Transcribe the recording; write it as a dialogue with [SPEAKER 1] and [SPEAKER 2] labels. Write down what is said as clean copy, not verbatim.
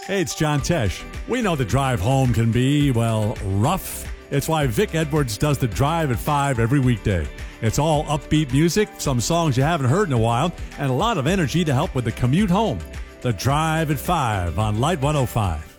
[SPEAKER 1] Hey, it's John Tesh. We know the drive home can be, well, rough. It's why Vic Edwards does the Drive at 5 every weekday. It's all upbeat music, some songs you haven't heard in a while, and a lot of energy to help with the commute home. The Drive at 5 on Light 105.